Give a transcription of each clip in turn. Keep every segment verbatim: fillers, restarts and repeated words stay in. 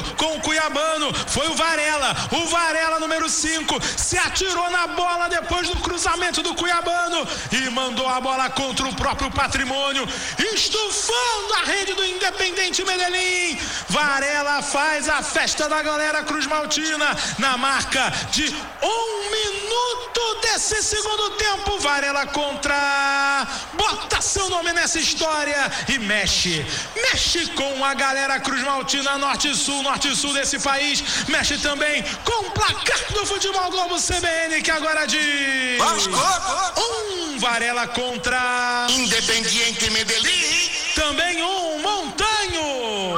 com o cuiabano foi o Varela. O Varela, número cinco, se atirou na bola depois do cruzamento do cuiabano e mandou a bola contra o próprio patrimônio, estufando a rede do Independente Medellín. Varela faz a festa da galera Cruz Maltina na marca de um minuto desse segundo tempo. Varela contra, bota seu nome nessa história e mexe, mexe com a galera Cruz Maltina, norte e sul, norte e sul desse país, mexe também com o placar do Futebol Globo C B N, que agora diz um Varela contra Independiente Medellín, também um Montanho.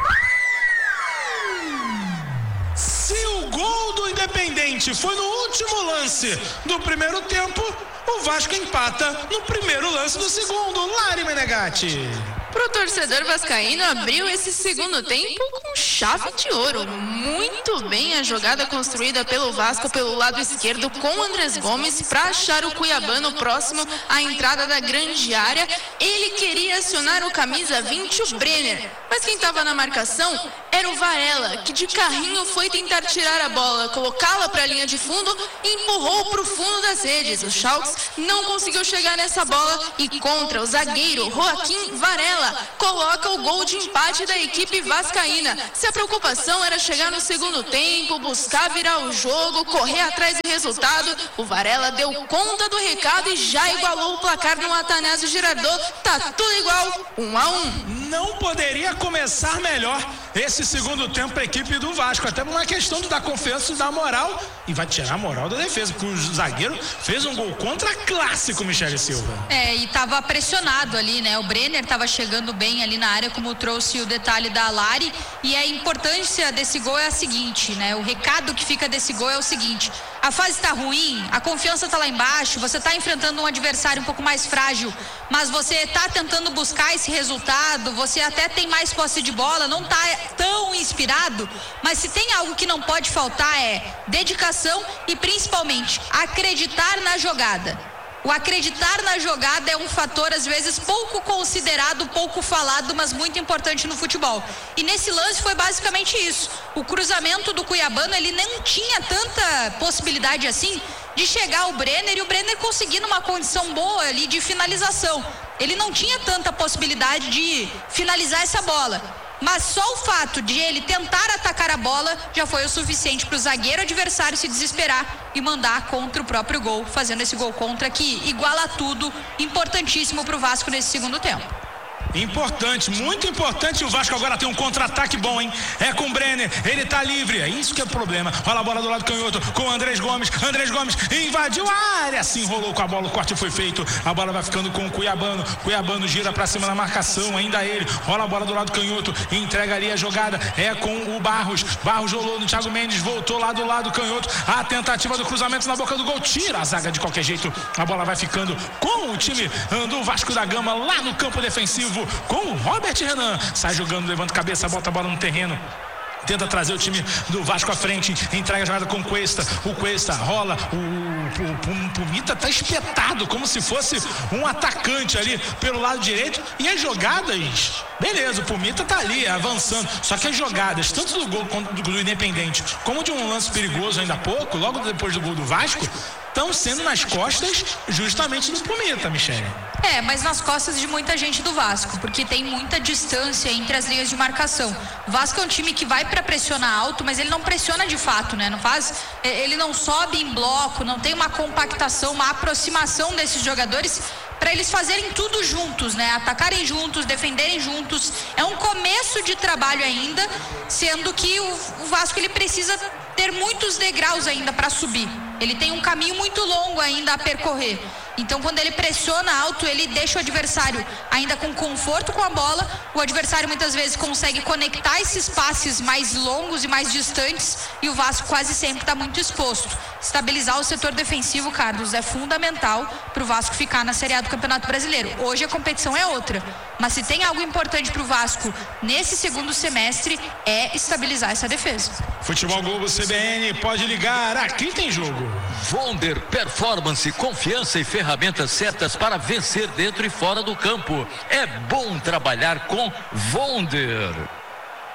Se o gol do Independente foi no último lance do primeiro tempo, o Vasco empata no primeiro lance do segundo. Lari Menegatti. Pro torcedor vascaíno, abriu esse segundo tempo com chave de ouro. Muito bem a jogada construída pelo Vasco pelo lado esquerdo com o Andrés Gomes para achar o cuiabano próximo à entrada da grande área. Ele queria acionar o camisa vinte, o Brenner, mas quem estava na marcação era o Varela, que de carrinho foi tentar tirar a bola, colocá-la para a linha de fundo e empurrou para o fundo das redes. O Schalks não conseguiu chegar nessa bola e contra o zagueiro Joaquim Varela coloca o gol de empate da equipe vascaína. Se a preocupação era chegar no segundo tempo, buscar virar o jogo, correr atrás do resultado, o Varela deu conta do recado e já igualou o placar no Atanásio Girardot. Tá tudo igual, um a um. Não poderia começar melhor esse segundo tempo para a equipe do Vasco, até por uma questão de dar confiança e dar moral, e vai tirar a moral da defesa, porque o zagueiro fez um gol contra clássico, Michele Silva. É, e tava pressionado ali, né? O Brenner tava chegando bem ali na área, como trouxe o detalhe da Lari, e a importância desse gol é a seguinte, né? O recado que fica desse gol é o seguinte: a fase tá ruim, a confiança tá lá embaixo, você tá enfrentando um adversário um pouco mais frágil, mas você tá tentando buscar esse resultado, você até tem mais posse de bola, não tá tão inspirado, mas se tem algo que não pode faltar é dedicação e principalmente acreditar na jogada. O acreditar na jogada é um fator às vezes pouco considerado, pouco falado, mas muito importante no futebol. E nesse lance foi basicamente isso. O cruzamento do cuiabano, ele não tinha tanta possibilidade assim de chegar ao Brenner, e o Brenner conseguindo uma condição boa ali de finalização. Ele não tinha tanta possibilidade de finalizar essa bola. Mas só o fato de ele tentar atacar a bola já foi o suficiente para o zagueiro adversário se desesperar e mandar contra o próprio gol, fazendo esse gol contra que iguala tudo, importantíssimo para o Vasco nesse segundo tempo. Importante, muito importante. O Vasco agora tem um contra-ataque bom, hein? É com o Brenner, ele tá livre. É isso que é o problema. Olha a bola do lado canhoto com o Andrés Gomes. Andrés Gomes invadiu a área, se enrolou com a bola, o corte foi feito. A bola vai ficando com o Cuiabano. Cuiabano gira pra cima na marcação, ainda ele. Rola a bola do lado canhoto, entrega ali a jogada. É com o Barros. Barros rolou no Thiago Mendes, voltou lá do lado canhoto. A tentativa do cruzamento na boca do gol, tira a zaga de qualquer jeito. A bola vai ficando com o time do Vasco da Gama lá no campo defensivo, com o Robert Renan, sai jogando, levanta a cabeça, bota a bola no terreno, tenta trazer o time do Vasco à frente, entrega a jogada com o Cuesta, o Cuesta rola, o, o, o Pumita tá espetado, como se fosse um atacante ali pelo lado direito, e as jogadas, beleza, o Pumita tá ali avançando, só que as jogadas, tanto do gol do, do Independente, como de um lance perigoso ainda há pouco, logo depois do gol do Vasco, estão sendo nas costas justamente do Pumita, Michele. É, mas nas costas de muita gente do Vasco, porque tem muita distância entre as linhas de marcação. O Vasco é um time que vai para pressionar alto, mas ele não pressiona de fato, né? Não faz, ele não sobe em bloco, não tem uma compactação, uma aproximação desses jogadores para eles fazerem tudo juntos, né? Atacarem juntos, defenderem juntos. É um começo de trabalho ainda, sendo que o, o Vasco ele precisa ter muitos degraus ainda para subir. Ele tem um caminho muito longo ainda a percorrer. Então, quando ele pressiona alto, ele deixa o adversário ainda com conforto com a bola. O adversário muitas vezes consegue conectar esses passes mais longos e mais distantes, e o Vasco quase sempre está muito exposto. Estabilizar o setor defensivo, Carlos, é fundamental para o Vasco ficar na Série A do Campeonato Brasileiro. Hoje a competição é outra, mas se tem algo importante para o Vasco nesse segundo semestre, é estabilizar essa defesa. Futebol Globo C B N, pode ligar, aqui tem jogo. Vonder Performance, confiança e ferramentas certas para vencer dentro e fora do campo. É bom trabalhar com Vonder.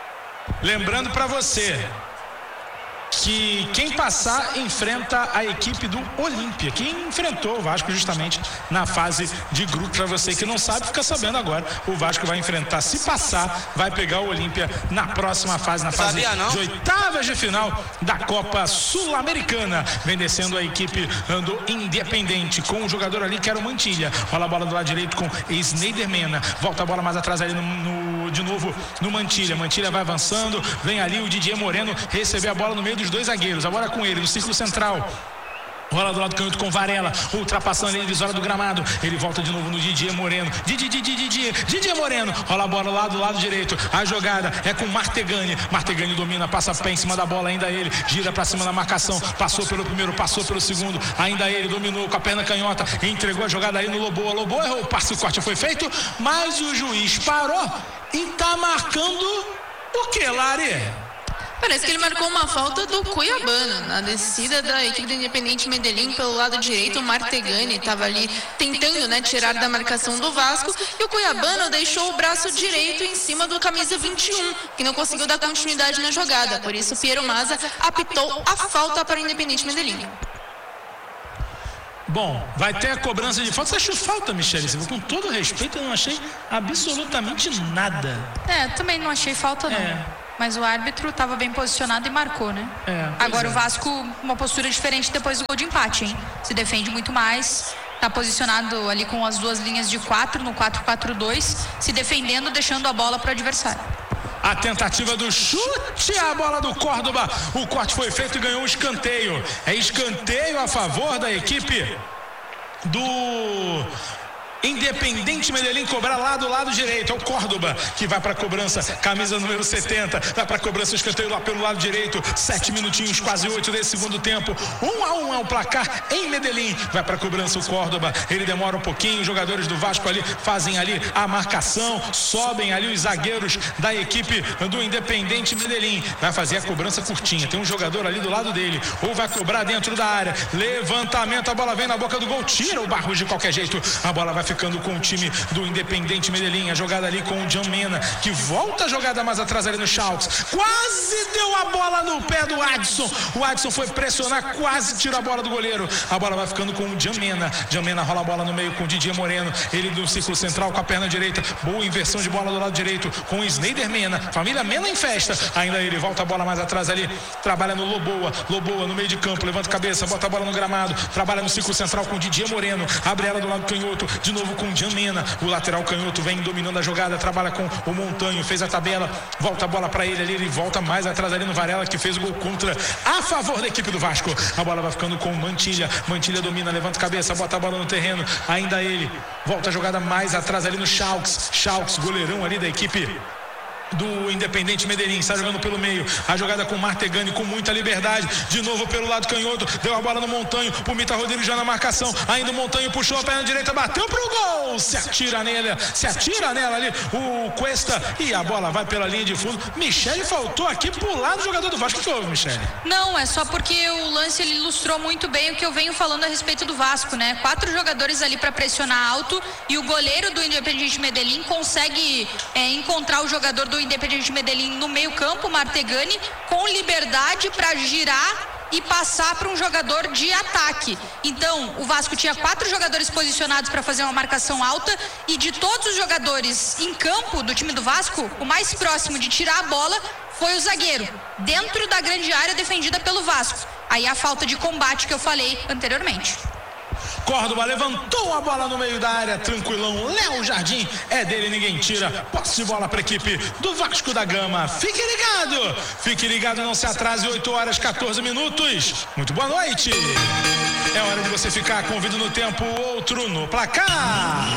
Lembrando para você que quem passar enfrenta a equipe do Olímpia, que enfrentou o Vasco justamente na fase de grupo. Para você que não sabe, fica sabendo agora. O Vasco vai enfrentar, se passar, vai pegar o Olímpia na próxima fase, na fase de oitavas de final da Copa Sul-Americana. Vem descendo a equipe do Independente com o jogador ali que era o Mantilha. Rola a bola do lado direito com Sneiderman. Volta a bola mais atrás ali no, no, de novo no Mantilha. Mantilha vai avançando, vem ali o Didier Moreno receber a bola no meio dos dois zagueiros, agora com ele no círculo central. Rola do lado canhoto com Varela, ultrapassando a linha divisória do gramado. Ele volta de novo no Didier Moreno. Didier, Didier, Didier, Didier Moreno. Rola a bola lá do lado direito. A jogada é com Martegani. Martegani domina, passa pé em cima da bola. Ainda ele gira pra cima da marcação. Passou pelo primeiro, passou pelo segundo. Ainda ele dominou com a perna canhota. Entregou a jogada aí no Loboa. Loboa errou. O passe, o corte foi feito. Mas o juiz parou e tá marcando o que, Lari? Parece que ele marcou uma falta do Cuiabano na descida da equipe do Independente Medellín pelo lado direito. O Martegani estava ali tentando, né, tirar da marcação do Vasco, e o Cuiabano deixou o braço direito em cima do camisa vinte e um, que não conseguiu dar continuidade na jogada. Por isso, Piero Mazza apitou a falta para o Independente Medellín. Bom, vai ter a cobrança de falta. Você achou falta, Michele? Com todo respeito, eu não achei absolutamente nada. É, também não achei falta, não. É. Mas o árbitro estava bem posicionado e marcou, né? É, Agora é. o Vasco, uma postura diferente depois do gol de empate, hein? Se defende muito mais, está posicionado ali com as duas linhas de quatro, no quatro quatro dois, se defendendo, deixando a bola para o adversário. A tentativa do chute, a bola do Córdoba. O corte foi feito e ganhou um escanteio. É escanteio a favor da equipe do Independente Medellín, cobrar lá do lado direito. É o Córdoba que vai para a cobrança, camisa número setenta, vai para a cobrança, o escanteio lá pelo lado direito. Sete minutinhos, quase oito desse segundo tempo. Um a um é o placar em Medellín. Vai para a cobrança o Córdoba, ele demora um pouquinho. Os jogadores do Vasco ali fazem ali a marcação, sobem ali os zagueiros da equipe do Independente Medellín. Vai fazer a cobrança curtinha, tem um jogador ali do lado dele, ou vai cobrar dentro da área. Levantamento, a bola vem na boca do gol, tira o Barros de qualquer jeito. A bola vai ficando com o time do Independente Medellín. A jogada ali com o Jan Mena, que volta a jogada mais atrás ali no Schalks. Quase deu a bola no pé do Adson. O Adson foi pressionar, quase tira a bola do goleiro. A bola vai ficando com o Jan Mena. Jan Mena rola a bola no meio com o Didier Moreno. Ele do círculo central com a perna direita. Boa inversão de bola do lado direito com o Sneider Mena. Família Mena em festa. Ainda ele volta a bola mais atrás ali. Trabalha no Loboa. Loboa no meio de campo. Levanta a cabeça, bota a bola no gramado. Trabalha no círculo central com o Didier Moreno. Abre ela do lado canhoto. De novo com o Jan Mena, o lateral canhoto vem dominando a jogada, trabalha com o Montanho, fez a tabela, volta a bola para ele ali, ele volta mais atrás ali no Varela, que fez o gol contra a favor da equipe do Vasco. A bola vai ficando com o Mantilha, Mantilha domina, levanta a cabeça, bota a bola no terreno, ainda ele, volta a jogada mais atrás ali no Schalks, Schalks, goleirão ali da equipe do Independente Medellín, está jogando pelo meio, a jogada com o Martegani com muita liberdade, de novo pelo lado canhoto, deu a bola no Montanho, o Mita Rodrigues já na marcação, ainda o Montanho puxou a perna direita, bateu pro gol, se atira nela, se atira nela ali, o Cuesta, e a bola vai pela linha de fundo. Michele faltou aqui pro lado do jogador do Vasco. O que houve, Michele? Não, é só porque o lance ele ilustrou muito bem o que eu venho falando a respeito do Vasco, né? Quatro jogadores ali para pressionar alto, e o goleiro do Independente Medellín consegue é, encontrar o jogador do Independente Medellín no meio campo, Martegani, com liberdade para girar e passar para um jogador de ataque. Então, o Vasco tinha quatro jogadores posicionados para fazer uma marcação alta, e de todos os jogadores em campo do time do Vasco, o mais próximo de tirar a bola foi o zagueiro, dentro da grande área defendida pelo Vasco. Aí a falta de combate que eu falei anteriormente. Córdoba levantou a bola no meio da área, tranquilão. Léo Jardim é dele, ninguém tira. Posse de bola para a equipe do Vasco da Gama. Fique ligado, fique ligado, não se atrase. Oito horas, quatorze minutos. Muito boa noite. É hora de você ficar com o vídeo no tempo, outro no placar.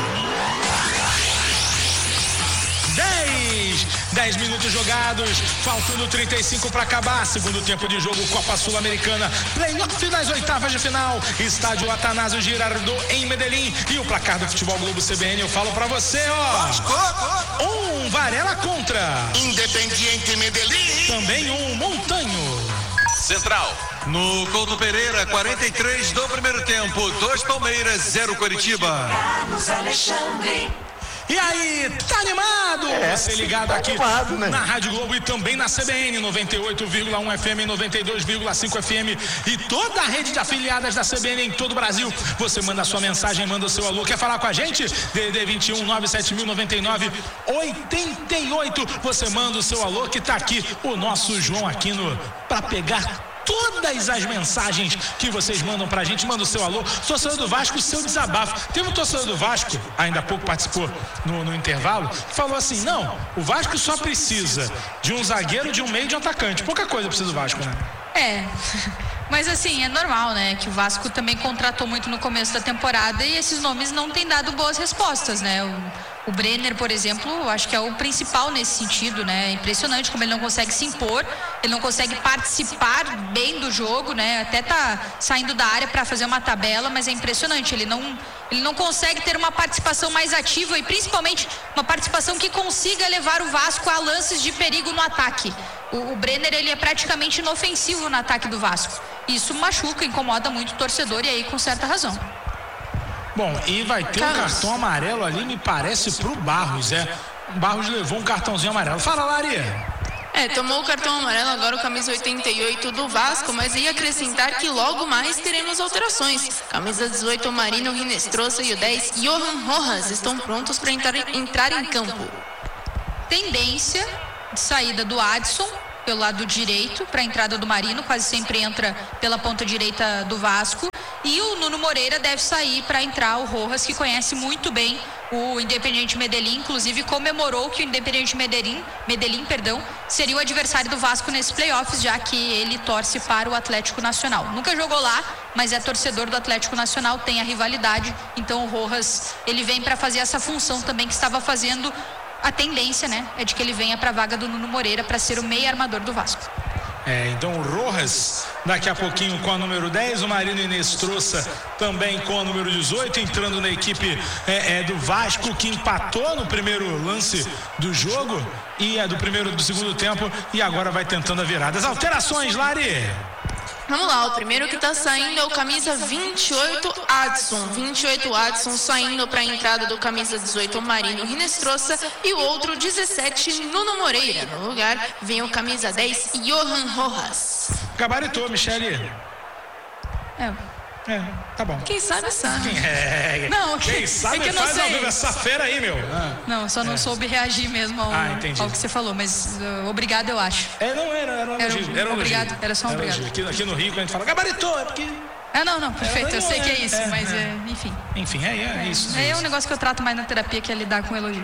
dez, dez minutos jogados, faltando trinta e cinco para acabar. Segundo tempo de jogo, Copa Sul-Americana, playoff das oitavas de final, estádio Atanásio Girardot em Medellín. E o placar do Futebol Globo C B N, eu falo para você, ó. Um Varela contra Independiente Medellín. Também um Montanho. Central. No Couto Pereira, quarenta e três do primeiro tempo, dois Palmeiras, zero Coritiba. Carlos Alexandre. E aí, tá animado? É, Você ligado tá aqui animado, né? na Rádio Globo e também na C B N noventa e oito vírgula um F M, noventa e dois vírgula cinco F M e toda a rede de afiliadas da C B N em todo o Brasil. Você manda a sua mensagem, manda o seu alô. Quer falar com a gente? D D vinte e um, nove sete mil, noventa e nove, oitenta e oito. Você manda o seu alô que tá aqui o nosso João Aquino para pegar todas as mensagens que vocês mandam pra gente. Manda o seu alô. Torcedor do Vasco, o seu desabafo. Teve um torcedor do Vasco, ainda há pouco participou no, no intervalo, falou assim, não, o Vasco só precisa de um zagueiro, de um meio e de um atacante. Pouca coisa precisa do Vasco, né? É, mas assim, é normal, né, que o Vasco também contratou muito no começo da temporada e esses nomes não têm dado boas respostas, né? O, o Brenner, por exemplo, eu acho que é o principal nesse sentido, né? É impressionante como ele não consegue se impor, ele não consegue participar bem do jogo, né? Até tá saindo da área para fazer uma tabela, mas é impressionante, ele não, ele não consegue ter uma participação mais ativa e principalmente uma participação que consiga levar o Vasco a lances de perigo no ataque. O, o Brenner, ele é praticamente inofensivo no ataque do Vasco. Isso machuca, incomoda muito o torcedor e aí com certa razão. Bom, e vai ter um cartão amarelo ali, me parece, pro Barros, é. O Barros levou um cartãozinho amarelo. Fala, Lari. É, tomou o cartão amarelo agora o camisa oitenta e oito do Vasco, mas ia acrescentar que logo mais teremos alterações. Camisa dezoito, o Marino Hinestrosa e o dez, Johan Rojas, estão prontos para entrar, entrar em campo. Tendência de saída do Adson pelo lado direito para a entrada do Marino, quase sempre entra pela ponta direita do Vasco, e o Nuno Moreira deve sair para entrar o Rojas, que conhece muito bem o Independiente Medellín, inclusive comemorou que o Independiente Medellín, Medellín, perdão, seria o adversário do Vasco nesses playoffs, já que ele torce para o Atlético Nacional. Nunca jogou lá, mas é torcedor do Atlético Nacional, tem a rivalidade, então o Rojas, ele vem para fazer essa função também que estava fazendo. A tendência, né, é de que ele venha para a vaga do Nuno Moreira para ser o meio armador do Vasco. É, então o Rojas daqui a pouquinho com a número dez, o Marino Hinestrosa também com a número dezoito, entrando na equipe é, é, do Vasco, que empatou no primeiro lance do jogo e é do primeiro do segundo tempo e agora vai tentando a virada. As alterações, Lari. Vamos lá, o primeiro que tá saindo é o camisa vinte e oito, Adson. vinte e oito, Adson, saindo para a entrada do camisa dezoito, Marino Hinestrosa. E o outro, dezessete, Nuno Moreira. No lugar vem o camisa dez, Johan Rojas. Gabaritou, Michele. É. É, tá bom. Quem sabe, sabe. É, não, quem sabe é que eu não faz sei. ao vivo essa fera aí, meu. Ah. Não, só não é. soube reagir mesmo ao, ah, ao que você falou, mas uh, obrigado, eu acho. É, não era, era um elogio. Era, um, era um obrigado, elogio. era só um era obrigado. Aqui, aqui no Rio, quando a gente fala gabaritou, é porque... É, não, não, perfeito, é, eu sei é, que é isso, é, mas é. É, enfim. Enfim, é, é, é isso. É, é é isso. um negócio que eu trato mais na terapia, que é lidar com elogio.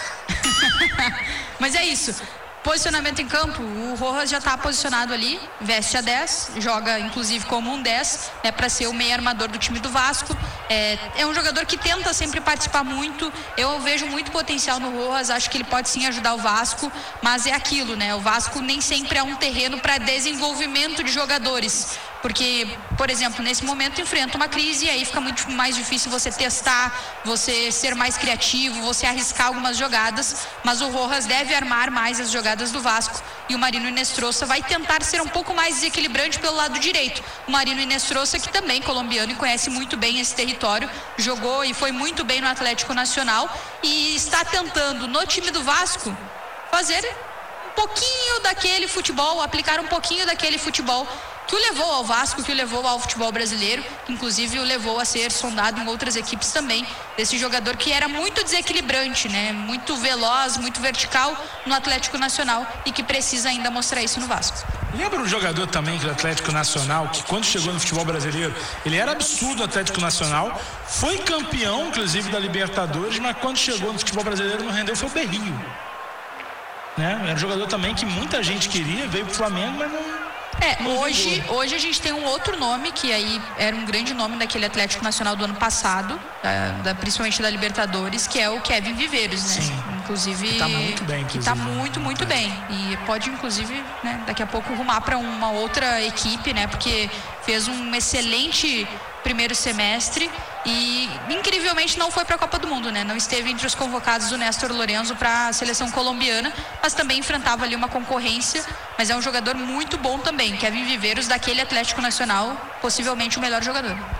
Mas é isso. Posicionamento em campo, o Rojas já está posicionado ali, veste a dez, joga inclusive como um dez, é para ser o meio armador do time do Vasco. É, é um jogador que tenta sempre participar muito, eu vejo muito potencial no Rojas, acho que ele pode sim ajudar o Vasco, mas é aquilo, né? O Vasco nem sempre é um terreno para desenvolvimento de jogadores. Porque, por exemplo, nesse momento enfrenta uma crise e aí fica muito mais difícil você testar, você ser mais criativo, você arriscar algumas jogadas, mas o Rojas deve armar mais as jogadas do Vasco e o Marino Hinestrosa vai tentar ser um pouco mais desequilibrante pelo lado direito. O Marino Hinestrosa, que também é colombiano e conhece muito bem esse território, jogou e foi muito bem no Atlético Nacional e está tentando no time do Vasco fazer um pouquinho daquele futebol, aplicar um pouquinho daquele futebol que o levou ao Vasco, que o levou ao futebol brasileiro, que inclusive o levou a ser sondado em outras equipes também, desse jogador que era muito desequilibrante, né? Muito veloz, muito vertical no Atlético Nacional e que precisa ainda mostrar isso no Vasco. Lembra um jogador também do Atlético Nacional, que quando chegou no futebol brasileiro, ele era absurdo no Atlético Nacional, foi campeão, inclusive, da Libertadores, mas quando chegou no futebol brasileiro não rendeu, foi o Berrio. Né? Era um jogador também que muita gente queria, veio pro Flamengo, mas não... É, hoje, hoje a gente tem um outro nome, que aí era um grande nome daquele Atlético Nacional do ano passado, da, da, principalmente da Libertadores, que é o Kevin Viveiros, né? Sim. Inclusive, que tá muito bem, que tá muito, muito bem. E pode, inclusive, né, daqui a pouco rumar para uma outra equipe, né? Porque fez um excelente primeiro semestre e incrivelmente não foi para a Copa do Mundo, né? Não esteve entre os convocados do Néstor Lorenzo para a seleção colombiana, mas também enfrentava ali uma concorrência, mas é um jogador muito bom também. Kevin Viveiros, daquele Atlético Nacional, possivelmente o melhor jogador.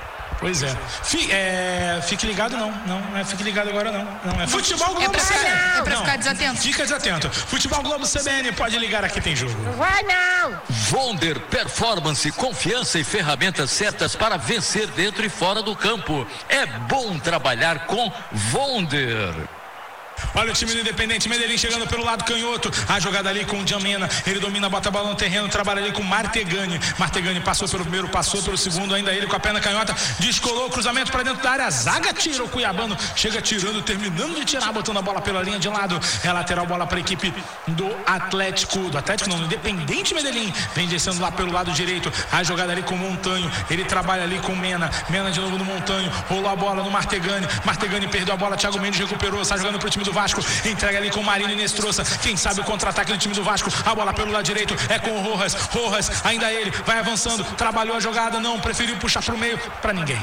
Pois é. Fique, é, fique ligado não, não, não é fique ligado agora não. Não é Futebol Globo é pra, C B N. É pra não, ficar desatento. Fica desatento. Futebol Globo C B N, pode ligar aqui, tem jogo. Não vai não! Vonder Performance, confiança e ferramentas certas para vencer dentro e fora do campo. É bom trabalhar com Vonder. Olha o time do Independente Medellín chegando pelo lado canhoto. A jogada ali com o Jamena. Ele domina, bota a bola no terreno, trabalha ali com Martegani. Martegani passou pelo primeiro, passou pelo segundo, ainda ele com a perna canhota. Descolou o cruzamento para dentro da área. A zaga tira o Cuiabano. Chega tirando, terminando de tirar, botando a bola pela linha de lado. É lateral, bola para a equipe do Atlético. Do Atlético não, do Independente Medellín. Vem descendo lá pelo lado direito. A jogada ali com o Montanho. Ele trabalha ali com o Mena. Mena de novo no Montanho. Rolou a bola no Martegani. Martegani perdeu a bola. Thiago Mendes recuperou. Está jogando pro time do Vasco, entrega ali com o Marinho Inestrosa. Quem sabe o contra-ataque do time do Vasco. A bola pelo lado direito é com o Rojas. Rojas, ainda ele, vai avançando, trabalhou a jogada, não, preferiu puxar pro meio, pra ninguém.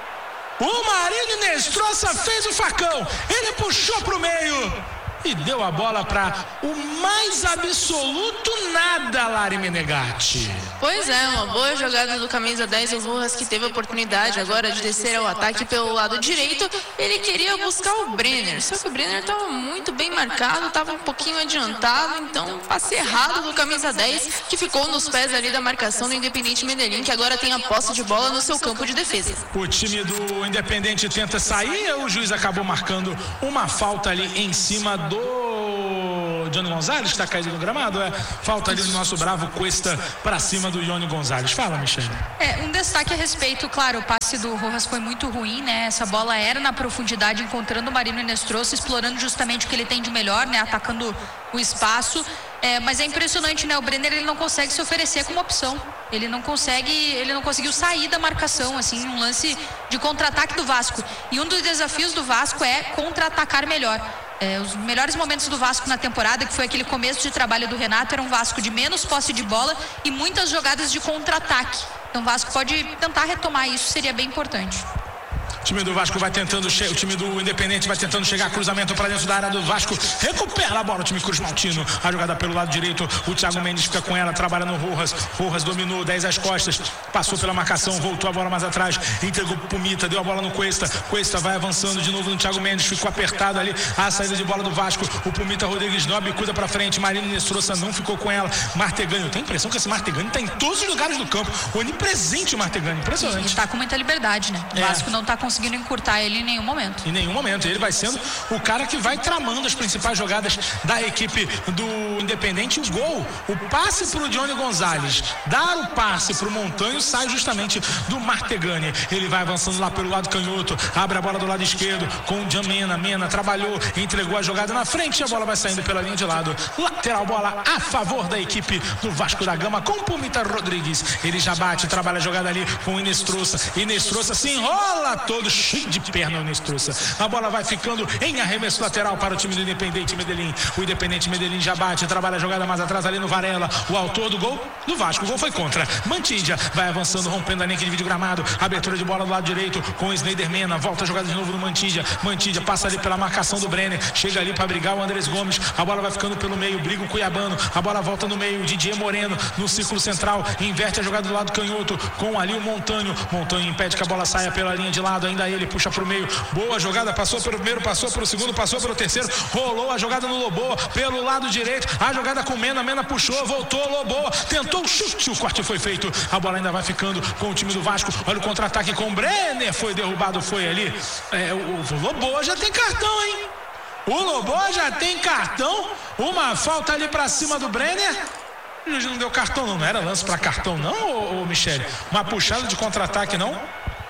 O Marinho Inestrosa fez o facão, ele puxou pro meio e deu a bola para o mais absoluto nada, Lari Menegatti. Pois é, uma boa jogada do camisa dez, o Rojas, que teve a oportunidade agora de descer ao ataque pelo lado direito. Ele queria buscar o Brenner, só que o Brenner estava muito bem marcado, estava um pouquinho adiantado, então passe errado do camisa dez, que ficou nos pés ali da marcação do Independente Medellín, que agora tem a posse de bola no seu campo de defesa. O time do Independente tenta sair, o juiz acabou marcando uma falta ali em cima do Johnny Gonzalez, que está caído no gramado. É falta ali do nosso bravo Cuesta para cima do Johnny Gonzalez. Fala, Michele. É, um destaque a respeito, claro, o passe do Rojas foi muito ruim, né? Essa bola era na profundidade, encontrando o Marino Inestrosa, explorando justamente o que ele tem de melhor, né? Atacando o espaço. É, mas é impressionante, né? O Brenner, ele não consegue se oferecer como opção. Ele não consegue, ele não conseguiu sair da marcação, assim, um lance de contra-ataque do Vasco. E um dos desafios do Vasco é contra-atacar melhor. É, os melhores momentos do Vasco na temporada, que foi aquele começo de trabalho do Renato, era um Vasco de menos posse de bola e muitas jogadas de contra-ataque. Então o Vasco pode tentar retomar isso, seria bem importante. O time do Vasco vai tentando, che- o time do Independente vai tentando chegar, cruzamento para dentro da área do Vasco, recupera a bola o time Cruz Maltino, a jogada pelo lado direito, o Thiago Mendes fica com ela, trabalha no Rojas, Rojas dominou, dez às costas, passou pela marcação, voltou a bola mais atrás, entregou pro Pumita, deu a bola no Cuesta, Cuesta vai avançando de novo no Thiago Mendes, ficou apertado ali, a saída de bola do Vasco, o Pumita Rodrigues Nobre cuida pra frente, Marino Inestrosa não ficou com ela, Martegani, eu tenho a impressão que esse Martegani tá em todos os lugares do campo, onipresente o Martegani, impressionante. Ele tá com muita liberdade, né? O É. Vasco não tá conseguindo encurtar ele em nenhum momento. Em nenhum momento, ele vai sendo o cara que vai tramando as principais jogadas da equipe do Independente. O gol, o passe pro Johnny Gonzalez, dar o passe pro Montanho, sai justamente do Martegani. Ele vai avançando lá pelo lado canhoto, abre a bola do lado esquerdo com o Jamena, Mena trabalhou, entregou a jogada na frente e a bola vai saindo pela linha de lado. Lateral, bola a favor da equipe do Vasco da Gama com o Pumita Rodrigues. Ele já bate, trabalha a jogada ali com o Inestrosa. Inestrosa se enrola todo cheio de perna, o Inestrosa. A bola vai ficando em arremesso lateral para o time do Independente Medellín. O Independente Medellín já bate, trabalha a jogada mais atrás ali no Varela. O autor do gol do Vasco. O gol foi contra. Mantídia vai avançando, rompendo a linha que divide o gramado. Abertura de bola do lado direito com o Snyder Mena. Volta a jogada de novo no Mantídia. Mantídia passa ali pela marcação do Brenner. Chega ali para brigar o Andrés Gomes. A bola vai ficando pelo meio. Briga o Cuiabano. A bola volta no meio. Didier Moreno no círculo central. Inverte a jogada do lado canhoto com ali o Montanho. Montanho impede que a bola saia pela linha de lado. Ainda ele puxa pro meio. Boa jogada. Passou pelo primeiro, passou pelo segundo, passou pelo terceiro. Rolou a jogada no Loboa pelo lado direito. A jogada com Mena. Mena puxou, voltou. Loboa tentou o chute. O corte foi feito. A bola ainda vai ficando com o time do Vasco. Olha o contra-ataque com o Brenner. Foi derrubado, foi ali. É, o, o Loboa já tem cartão, hein? O Loboa já tem cartão. Uma falta ali pra cima do Brenner. Não deu cartão, não. Não era lance pra cartão, não, ô, ô Michele? Uma puxada de contra-ataque, não?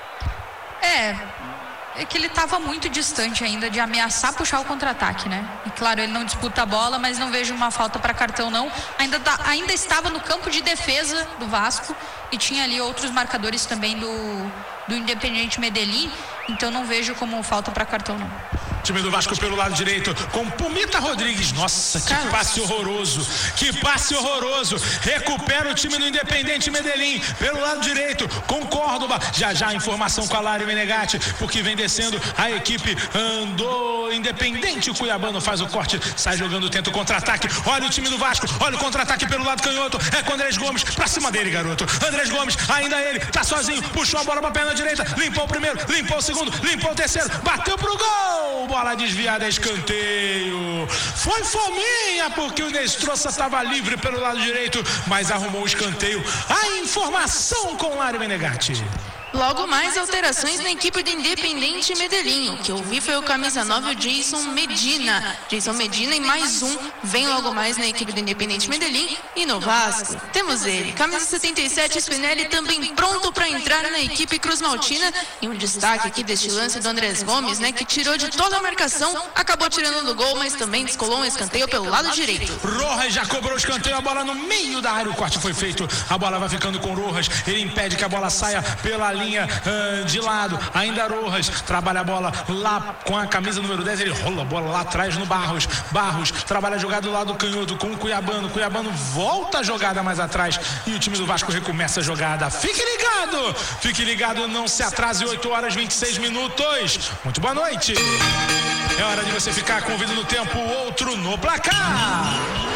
É. É que ele estava muito distante ainda de ameaçar puxar o contra-ataque, né? E claro, ele não disputa a bola, mas não vejo uma falta para cartão, não. Ainda, tá, ainda estava no campo de defesa do Vasco e tinha ali outros marcadores também do, do Independente Medellín. então não vejo como falta para cartão não. Time do Vasco pelo lado direito com Pumita Rodrigues. Nossa, que passe horroroso. Que passe horroroso. Recupera o time do Independente Medellín pelo lado direito com Córdoba. Já já informação com a Lari Menegatti, porque vem descendo a equipe andou Independente. O Cuiabano faz o corte, sai jogando, tenta o contra-ataque. Olha o time do Vasco, olha o contra-ataque pelo lado canhoto. É com Andrés Gomes, pra cima dele, garoto. Andrés Gomes, ainda ele, tá sozinho, puxou a bola pra perna direita, limpou o primeiro, limpou o segundo, limpou o terceiro, bateu pro gol. Bola desviada, escanteio. Foi fominha porque o Nestroça estava livre pelo lado direito, mas arrumou o escanteio. A informação com Lari Menegatti. Logo mais alterações na equipe do Independente Medellín. O que eu vi foi o camisa nove, o Jason Medina. Jason Medina e mais um vem logo mais na equipe do Independente Medellín. E no Vasco temos ele, camisa setenta e sete, Spinelli, também pronto para entrar na equipe Cruz Maltina. E um destaque aqui deste lance do Andrés Gomes, né, que tirou de toda a marcação, acabou tirando do gol, mas também descolou um escanteio pelo lado direito. Rojas já cobrou o escanteio, a bola no meio da área, o corte foi feito, a bola vai ficando com Rojas, ele impede que a bola saia pela linha uh, de lado, ainda Rojas trabalha a bola lá com a camisa número dez, ele rola a bola lá atrás no Barros, Barros trabalha a jogada do lado do canhoto com o Cuiabano, Cuiabano volta a jogada mais atrás e o time do Vasco recomeça a jogada. Fique ligado, fique ligado, não se atrase, oito horas e vinte e seis minutos. Muito boa noite. É hora de você ficar com o ouvido no tempo, outro no placar.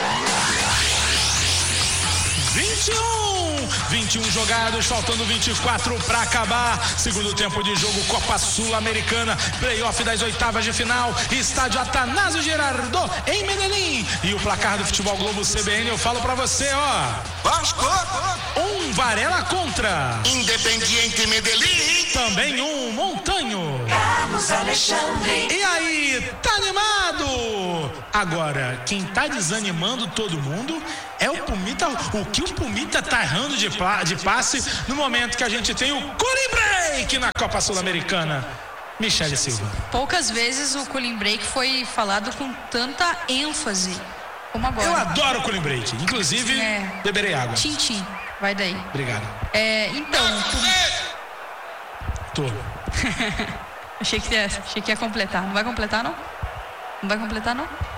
vinte e um, vinte e um jogados, faltando vinte e quatro para acabar. Segundo tempo de jogo, Copa Sul-Americana, playoff das oitavas de final, estádio Atanásio Girardot em Medellín. E o placar do Futebol Globo C B N, eu falo para você, ó. Vasco. Um Varela contra Independiente Medellín. Também um Montanho. Carlos Alexandre. E aí, tá animado? Agora, quem tá desanimando todo mundo é o Pumita. O que o Pumita tá errando de, de passe no momento que a gente tem o cooling break na Copa Sul-Americana. Michele Silva. Poucas vezes o cooling break foi falado com tanta ênfase como agora. Eu adoro o cooling break. Inclusive, é. beberei água. Tchim-tchim. Vai daí. Obrigado. É, então... Tô. achei, que ia, achei que ia completar. Não vai completar, não? Não vai completar, não?